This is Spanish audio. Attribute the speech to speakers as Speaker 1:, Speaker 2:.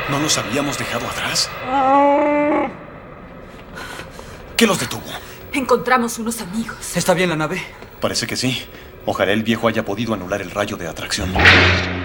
Speaker 1: ¿No los habíamos dejado atrás? ¿Qué los detuvo?
Speaker 2: Encontramos unos amigos.
Speaker 3: ¿Está bien la nave?
Speaker 1: Parece que sí. Ojalá el viejo haya podido anular el rayo de atracción.